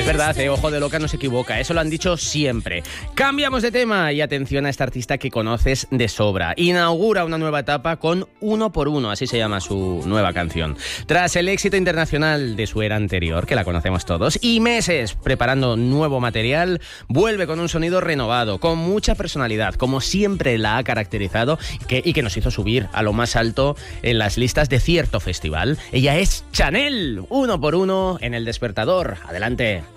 Es verdad, Ojo de Loca no se equivoca, eso lo han dicho siempre. Cambiamos de tema y atención a esta artista que conoces de sobra. Inaugura una nueva etapa con Uno por Uno, así se llama su nueva canción. Tras el éxito internacional de su era anterior, que la conocemos todos, y meses preparando nuevo material, vuelve con un sonido renovado, con mucha personalidad, como siempre la ha caracterizado y que nos hizo subir a lo más alto en las listas de cierto festival. Ella es Chanel, Uno por Uno en El Despertador. Adelante.